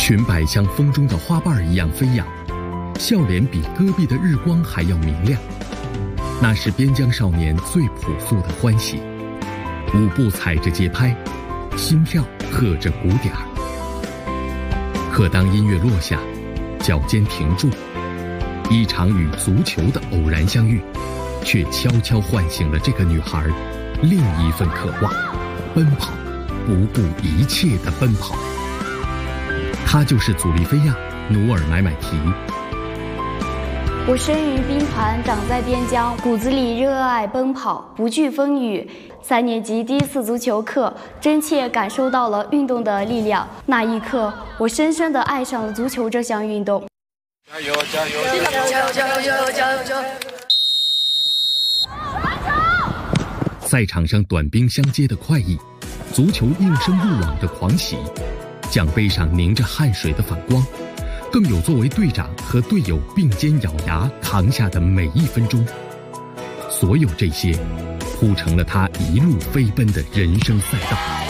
裙摆像风中的花瓣一样飞扬，笑脸比戈壁的日光还要明亮。那是边疆少年最朴素的欢喜，舞步踩着节拍，心跳和着鼓点儿。可当音乐落下，脚尖停住，一场与足球的偶然相遇，却悄悄唤醒了这个女孩另一份渴望，奔跑，不顾一切的奔跑。她就是祖利菲亚·努尔买买提。 我生于兵团，长在边疆，骨子里热爱奔跑，不惧风雨。3年级第一次足球课，真切感受到了运动的力量。那一刻，我深深地爱上了足球这项运动。 加油！加油！加油！加油！加油！加油！加油！加油！ 赛场上短兵相接的快意，足球应声入网的狂喜，奖杯上凝着汗水的反光，更有作为队长和队友并肩咬牙扛下的每一分钟。所有这些，铺成了他一路飞奔的人生赛道。